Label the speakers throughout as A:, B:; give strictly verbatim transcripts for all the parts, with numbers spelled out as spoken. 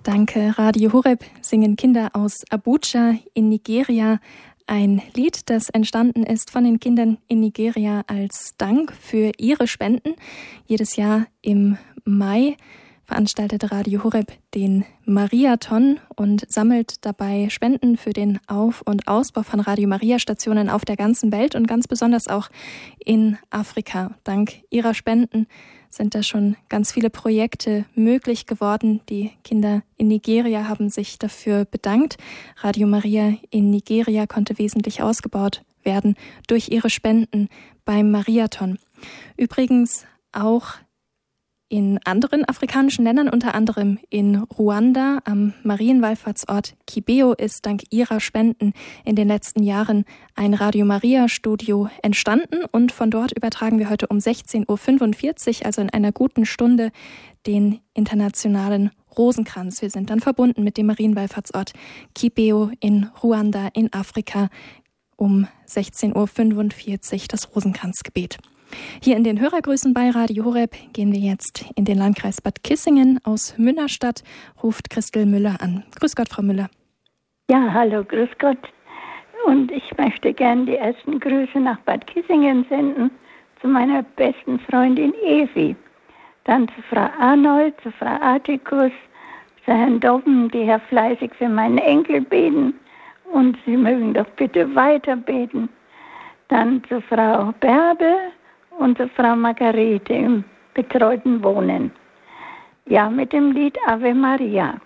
A: Danke, Radio Horeb singen Kinder aus Abuja in Nigeria. Ein Lied, das entstanden ist von den Kindern in Nigeria als Dank für ihre Spenden. Jedes Jahr im Mai veranstaltet Radio Horeb den Mariathon und sammelt dabei Spenden für den Auf- und Ausbau von Radio Maria Stationen auf der ganzen Welt und ganz besonders auch in Afrika. Dank ihrer Spenden sind da schon ganz viele Projekte möglich geworden. Die Kinder in Nigeria haben sich dafür bedankt. Radio Maria in Nigeria konnte wesentlich ausgebaut werden durch ihre Spenden beim Mariathon. Übrigens auch in anderen afrikanischen Ländern, unter anderem in Ruanda, am Marienwallfahrtsort Kibeo, ist dank ihrer Spenden in den letzten Jahren ein Radio Maria Studio entstanden. Und von dort übertragen wir heute um sechzehn Uhr fünfundvierzig, also in einer guten Stunde, den internationalen Rosenkranz. Wir sind dann verbunden mit dem Marienwallfahrtsort Kibeo in Ruanda in Afrika um sechzehn Uhr fünfundvierzig, das Rosenkranzgebet. Hier in den Hörergrüßen bei Radio Horeb gehen wir jetzt in den Landkreis Bad Kissingen. Aus Münnerstadt ruft Christel Müller an. Grüß Gott, Frau Müller.
B: Ja, hallo, grüß Gott. Und ich möchte gerne die ersten Grüße nach Bad Kissingen senden zu meiner besten Freundin Evi. Dann zu Frau Arnold, zu Frau Artikus, zu Herrn Dobben, die ja fleißig für meinen Enkel beten. Und Sie mögen doch bitte weiter beten. Dann zu Frau Bärbe und zu Frau Margarete im betreuten Wohnen. Ja, mit dem Lied Ave Maria.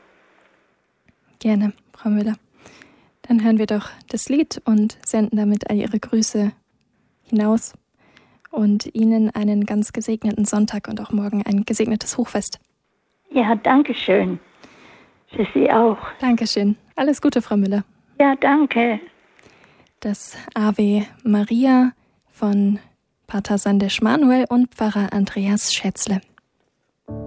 A: Gerne, Frau Müller. Dann hören wir doch das Lied und senden damit all Ihre Grüße hinaus und Ihnen einen ganz gesegneten Sonntag und auch morgen ein gesegnetes Hochfest.
B: Ja, danke schön. Für Sie auch.
A: Dankeschön. Alles Gute, Frau Müller.
B: Ja, danke.
A: Das Ave Maria von Pater Sandesh Manuel und Pfarrer Andreas Schätzle.